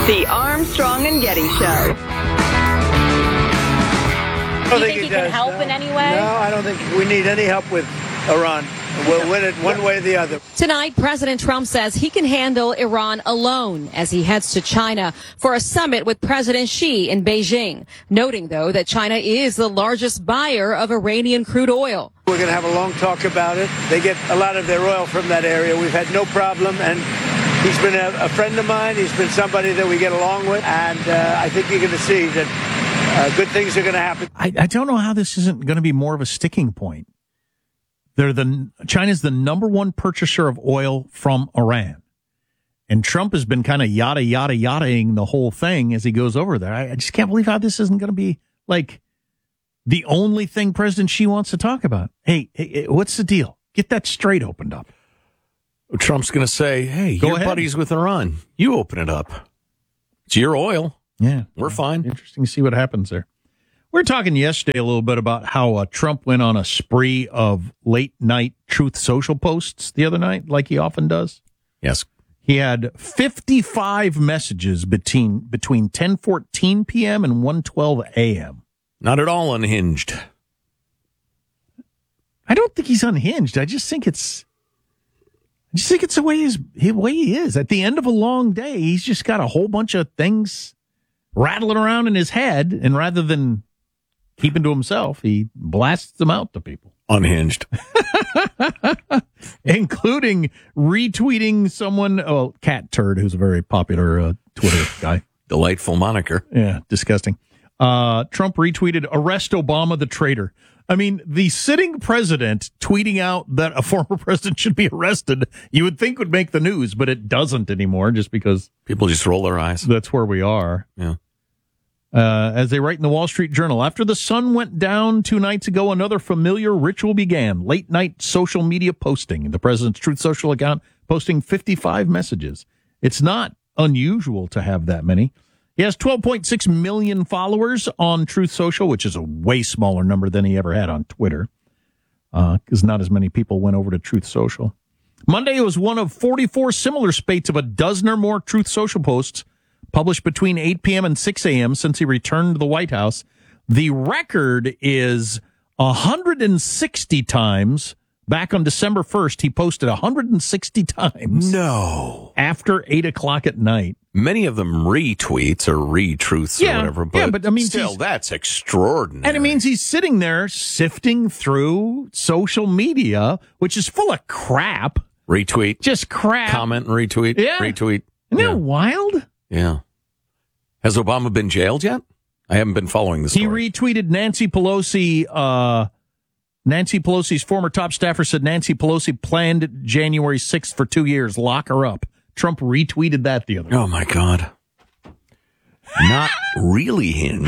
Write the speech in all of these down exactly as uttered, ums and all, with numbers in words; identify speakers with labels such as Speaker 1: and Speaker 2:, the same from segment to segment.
Speaker 1: The Armstrong and Getty Show.
Speaker 2: Do you think he can help in any way?
Speaker 3: No, I don't think we need any help with Iran. We'll win it one way or the other.
Speaker 4: Tonight, President Trump says he can handle Iran alone as he heads to China for a summit with President Xi in Beijing, noting, though, that China is the largest buyer of Iranian crude oil.
Speaker 3: We're going to have a long talk about it. They get a lot of their oil from that area. We've had no problem, and he's been a, a friend of mine. He's been somebody that we get along with, and uh, I think you're going to see that uh, good things are going to happen.
Speaker 5: I, I don't know how this isn't going to be more of a sticking point. They're the China's the number one purchaser of oil from Iran, and Trump has been kind of yada yada yadaing the whole thing as he goes over there. I, I just can't believe how this isn't going to be like the only thing President Xi wants to talk about. Hey, hey, what's the deal? Get that straight opened up.
Speaker 6: Trump's going to say, "Hey,
Speaker 5: Go
Speaker 6: your
Speaker 5: ahead.
Speaker 6: buddies with Iran. You open it up. It's your oil.
Speaker 5: Yeah,
Speaker 6: We're fine."
Speaker 5: Interesting to see what happens there. We were talking yesterday a little bit about how uh, Trump went on a spree of late-night Truth Social posts the other night, like he often does.
Speaker 6: Yes.
Speaker 5: He had fifty-five messages between between ten fourteen p.m. and one twelve a.m.
Speaker 6: Not at all unhinged.
Speaker 5: I don't think he's unhinged. I just think it's I just think it's the way, his, the way he is. At the end of a long day, he's just got a whole bunch of things rattling around in his head, and rather than keeping to himself, he blasts them out to people.
Speaker 6: Unhinged.
Speaker 5: Including retweeting someone, oh, Cat Turd, who's a very popular uh, Twitter guy.
Speaker 6: Delightful moniker.
Speaker 5: Yeah, disgusting. Uh, Trump retweeted, "Arrest Obama the traitor." I mean, the sitting president tweeting out that a former president should be arrested, you would think would make the news, but it doesn't anymore just because
Speaker 6: People just roll their eyes.
Speaker 5: that's where we are.
Speaker 6: Yeah.
Speaker 5: Uh, as they write in the Wall Street Journal, after the sun went down two nights ago, another familiar ritual began. Late night social media posting. The president's Truth Social account posting fifty-five messages. It's not unusual to have that many. He has twelve point six million followers on Truth Social, which is a way smaller number than he ever had on Twitter, because uh, not as many people went over to Truth Social. Monday was one of forty-four similar spates of a dozen or more Truth Social posts published between eight p.m. and six a.m. since he returned to the White House. The record is one hundred sixty times. Back on December first, he posted one hundred sixty times.
Speaker 6: No.
Speaker 5: After eight o'clock at night.
Speaker 6: Many of them retweets or retruths
Speaker 5: Yeah,
Speaker 6: or whatever, but,
Speaker 5: yeah, but I mean,
Speaker 6: still,
Speaker 5: he's-
Speaker 6: that's extraordinary.
Speaker 5: And it means he's sitting there sifting through social media, which is full of crap.
Speaker 6: Retweet.
Speaker 5: Just crap.
Speaker 6: Comment and retweet.
Speaker 5: Yeah.
Speaker 6: Retweet.
Speaker 5: Isn't
Speaker 6: yeah.
Speaker 5: that wild?
Speaker 6: Yeah. Has Obama been jailed yet? I haven't been following the story.
Speaker 5: He retweeted Nancy Pelosi. Uh, Nancy Pelosi's former top staffer said Nancy Pelosi planned January sixth for two years. Lock her up. Trump retweeted that the other day.
Speaker 6: Oh, my God. Not really hinged.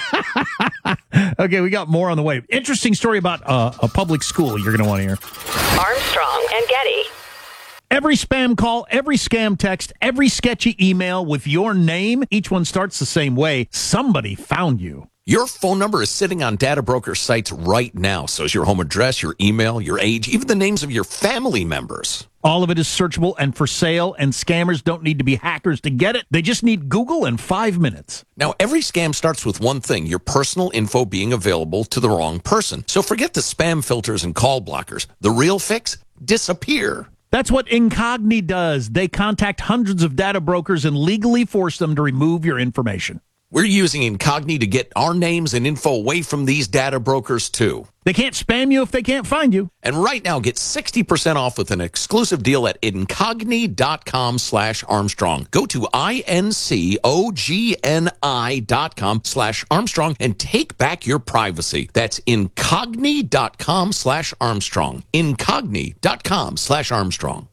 Speaker 5: Okay, we got more on the way. Interesting story about uh, a public school you're going to want to hear.
Speaker 1: Armstrong and Getty.
Speaker 5: Every spam call, every scam text, every sketchy email with your name, each one starts the same way. Somebody found you.
Speaker 6: Your phone number is sitting on data broker sites right now. So is your home address, your email, your age, even the names of your family members.
Speaker 5: All of it is searchable and for sale, and scammers don't need to be hackers to get it. They just need Google and five minutes.
Speaker 6: Now, every scam starts with one thing, your personal info being available to the wrong person. So forget the spam filters and call blockers. The real fix? Disappear.
Speaker 5: That's what Incogni does. They contact hundreds of data brokers and legally force them to remove your information.
Speaker 6: We're using Incogni to get our names and info away from these data brokers, too.
Speaker 5: They can't spam you if they can't find you.
Speaker 6: And right now, get sixty percent off with an exclusive deal at Incogni.com slash Armstrong. Go to I-N-C-O-G-N-I dot com slash Armstrong and take back your privacy. That's Incogni.com slash Armstrong. Incogni.com slash Armstrong.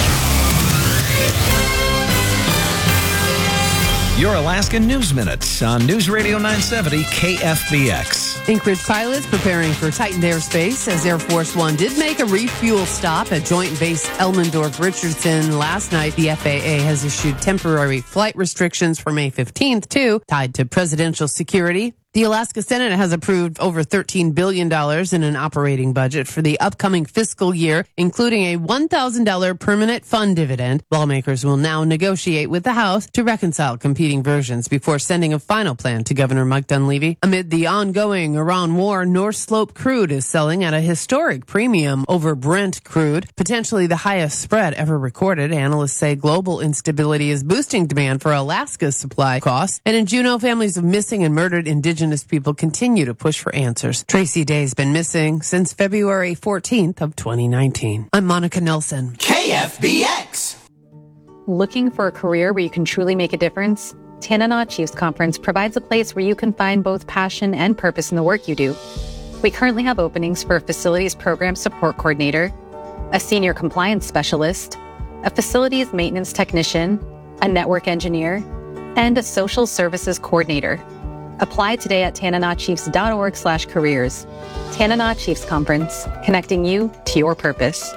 Speaker 7: Your Alaskan News Minute on News Radio nine seventy K F B X.
Speaker 8: Anchorage pilots preparing for tightened airspace as Air Force One did make a refuel stop at Joint Base Elmendorf-Richardson last night. The F A A has issued temporary flight restrictions for May fifteenth, too, tied to presidential security. The Alaska Senate has approved over thirteen billion dollars in an operating budget for the upcoming fiscal year, including a one thousand dollars permanent fund dividend. Lawmakers will now negotiate with the House to reconcile competing versions before sending a final plan to Governor Mike Dunleavy. Amid the ongoing Iran war, North Slope crude is selling at a historic premium over Brent crude, potentially the highest spread ever recorded. Analysts say global instability is boosting demand for Alaska's supply costs. And in Juneau, families of missing and murdered indigenous people continue to push for answers. Tracy Day's been missing since February fourteenth of twenty nineteen. I'm Monica Nelson.
Speaker 9: K F B X.
Speaker 2: Looking for a career where you can truly make a difference? Tanana Chiefs Conference provides a place where you can find both passion and purpose in the work you do. We currently have openings for a facilities program support coordinator, a senior compliance specialist, a facilities maintenance technician, a network engineer, and a social services coordinator. Apply today at tananachiefs.org slash careers. Tanana Chiefs Conference, connecting you to your purpose.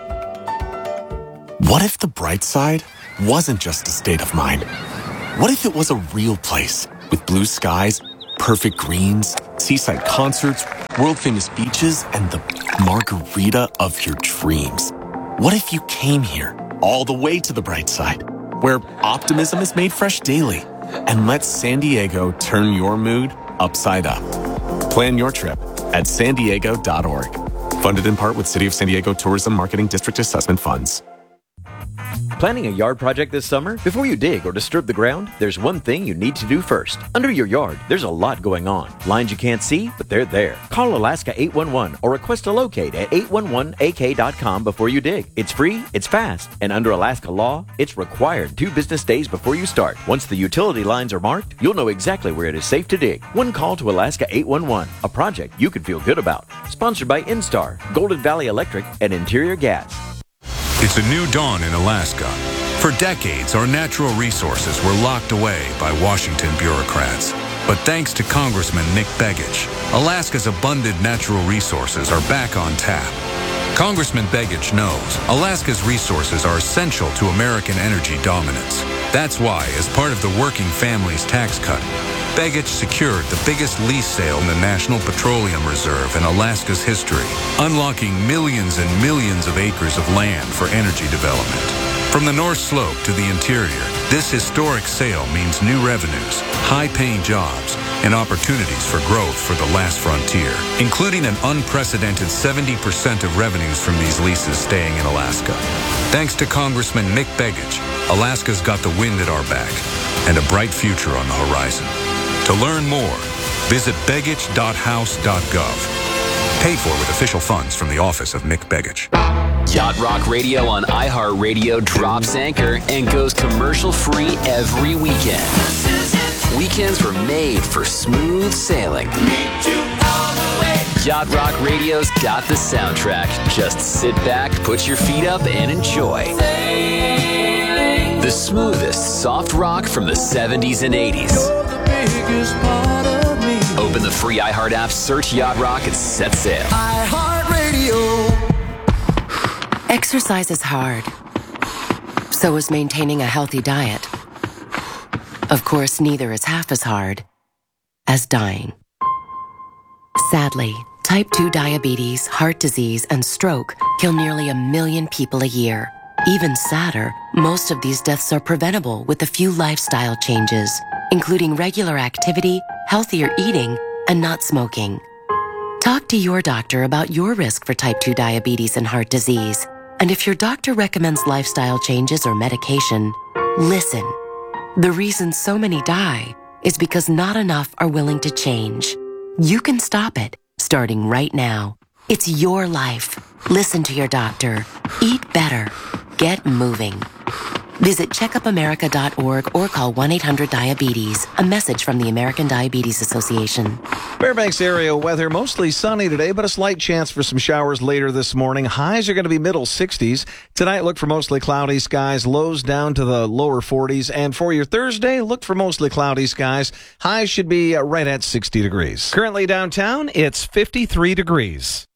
Speaker 10: What if the bright side wasn't just a state of mind? What if it was a real place with blue skies, perfect greens, seaside concerts, world-famous beaches, and the margarita of your dreams? What if you came here all the way to the bright side, where optimism is made fresh daily, and let San Diego turn your mood upside up? Plan your trip at san diego dot org. Funded in part with City of San Diego Tourism Marketing District Assessment Funds.
Speaker 11: Planning a yard project this summer? Before you dig or disturb the ground, there's one thing you need to do first. Under your yard, there's a lot going on. Lines you can't see, but they're there. Call Alaska eight one one or request a locate at eight one one A K dot com before you dig. It's free, it's fast, and under Alaska law, it's required two business days before you start. Once the utility lines are marked, you'll know exactly where it is safe to dig. One call to Alaska eight one one, a project you can feel good about. Sponsored by Instar, Golden Valley Electric, and Interior Gas.
Speaker 12: It's a new dawn in Alaska. For decades, our natural resources were locked away by Washington bureaucrats. But thanks to Congressman Nick Begich, Alaska's abundant natural resources are back on tap. Congressman Begich knows Alaska's resources are essential to American energy dominance. That's why, as part of the Working Families Tax Cut, Begich secured the biggest lease sale in the National Petroleum Reserve in Alaska's history, unlocking millions and millions of acres of land for energy development. From the North Slope to the interior, this historic sale means new revenues, high-paying jobs, and opportunities for growth for the last frontier, including an unprecedented seventy percent of revenues from these leases staying in Alaska. Thanks to Congressman Nick Begich, Alaska's got the wind at our back and a bright future on the horizon. To learn more, visit begich dot house dot gov. Paid for with official funds from the office of Mick Begich.
Speaker 13: Yacht Rock Radio on iHeartRadio drops anchor and goes commercial-free every weekend. Weekends were made for smooth sailing. Yacht Rock Radio's got the soundtrack. Just sit back, put your feet up, and enjoy. The smoothest soft rock from the seventies and eighties. Open the free iHeart app, search Yacht Rock, and set sail.
Speaker 14: iHeartRadio. Exercise is hard. So is maintaining a healthy diet. Of course, neither is half as hard as dying. Sadly, type two diabetes, heart disease, and stroke kill nearly a million people a year. Even sadder, most of these deaths are preventable with a few lifestyle changes, including regular activity, healthier eating, and not smoking. Talk to your doctor about your risk for type two diabetes and heart disease. And if your doctor recommends lifestyle changes or medication, listen. The reason so many die is because not enough are willing to change. You can stop it, starting right now. It's your life. Listen to your doctor. Eat better. Get moving. Visit checkup america dot org or call one eight hundred diabetes. A message from the American Diabetes Association.
Speaker 7: Fairbanks area weather, mostly sunny today, but a slight chance for some showers later this morning. Highs are going to be middle sixties. Tonight, look for mostly cloudy skies. Lows down to the lower forties. And for your Thursday, look for mostly cloudy skies. Highs should be right at sixty degrees. Currently downtown, it's fifty-three degrees.